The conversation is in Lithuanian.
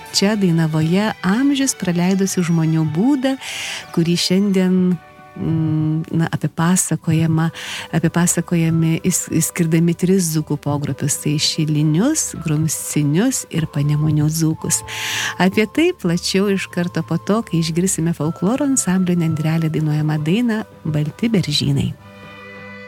čia Dainavoje amžius praleidusių žmonių būdą, kurį šiandien apipasakojami skirdami 3 dzūkų pogrupius, tai šilinius, grumsinius ir panemunių dzūkus. Apie tai plačiau iš karto po to, kai išgirsime folkloro ansamblio Nendrelė dainuojamą dainą Balti beržynai.